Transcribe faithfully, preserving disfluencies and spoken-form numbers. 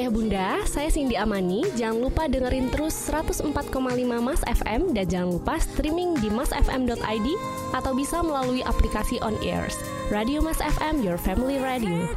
Ayah Bunda, saya Cindy Amani. Jangan lupa dengerin terus seratus empat koma lima Mas F M dan jangan lupa streaming di mas f m dot i d atau bisa melalui aplikasi On Airs. Radio Mas F M, your family radio.